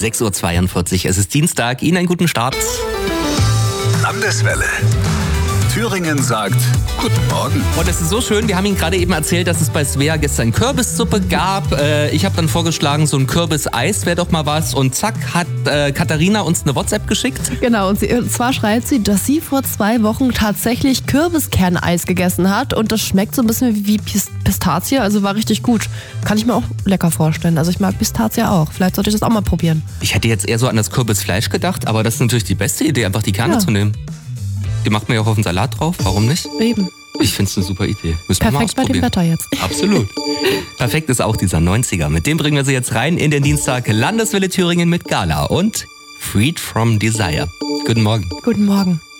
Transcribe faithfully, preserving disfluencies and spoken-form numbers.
sechs Uhr zweiundvierzig. Es ist Dienstag. Ihnen einen guten Start. Landeswelle. Thüringen sagt Guten Morgen. Und es ist so schön, wir haben Ihnen gerade eben erzählt, dass es bei Svea gestern Kürbissuppe gab. Äh, ich habe dann vorgeschlagen, so ein Kürbiseis wäre doch mal was. Und zack, hat äh, Katharina uns eine WhatsApp geschickt. Genau, und, sie, und zwar schreibt sie, dass sie vor zwei Wochen tatsächlich Kürbiskerneis gegessen hat. Und das schmeckt so ein bisschen wie Pistazie, also war richtig gut. Kann ich mir auch lecker vorstellen. Also ich mag Pistazie auch. Vielleicht sollte ich das auch mal probieren. Ich hätte jetzt eher so an das Kürbisfleisch gedacht, aber das ist natürlich die beste Idee, einfach die Kerne Ja. zu nehmen. Die macht man ja auch auf den Salat drauf, warum nicht? Eben. Ich finde es eine super Idee. Müssen wir mal Perfekt bei dem ausprobieren. Wetter jetzt. Absolut. Perfekt ist auch dieser neunziger. Mit dem bringen wir Sie jetzt rein in den Dienstag Landeswelle Thüringen mit Gala und Freed from Desire. Guten Morgen. Guten Morgen.